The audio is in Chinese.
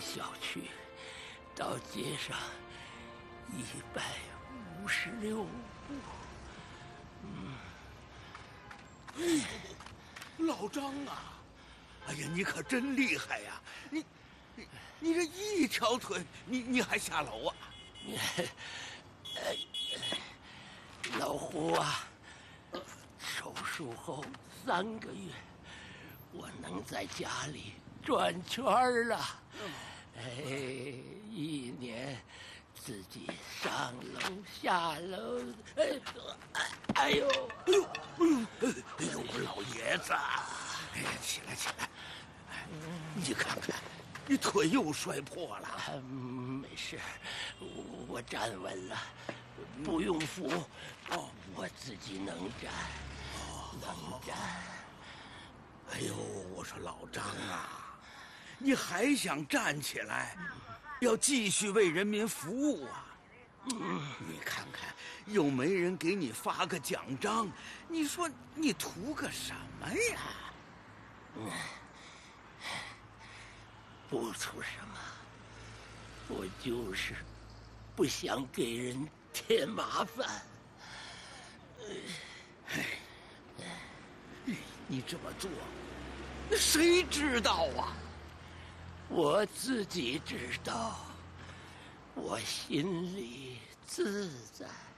小区到街上156步。 老张啊，哎呀，你可真厉害呀！你这一条腿，你还下楼啊？ 老胡啊，手术后3个月，我能在家里转圈了。1年自己上楼下楼，哎呦， 老爷子，哎呀，起来起来，你看看，你腿又摔破了。 没事，我站稳了，不用扶，我自己能站，能站。 哎呦，我说老张啊，你还想站起来，要继续为人民服务啊？你看看，又没人给你发个奖章，你说你图个什么呀？ 不图什么，我就是不想给人添麻烦。 你这么做，那谁知道啊？ 我自己知道，我心里自在。